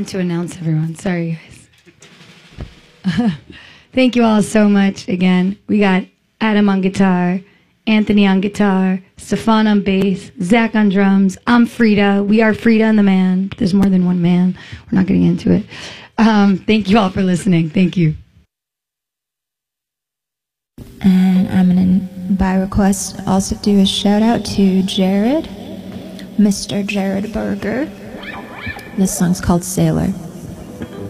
meant to announce everyone. Sorry, guys. Thank you all so much again. We got Adam on guitar, Anthony on guitar, Stefan on bass, Zach on drums. I'm Frida. We are Frida and the Man. There's more than one man. We're not getting into it. Thank you all for listening. Thank you. And I'm going to, by request, also do a shout out to Jared, Mr. Jared Berger. This song's called Sailor.